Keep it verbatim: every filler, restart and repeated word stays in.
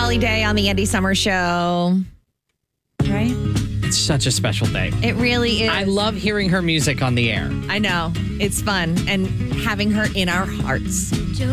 Holly Day on the Andy Summer Show. Right? It's such a special day. It really is. I love hearing her music on the air. I know. It's fun and having her in our hearts.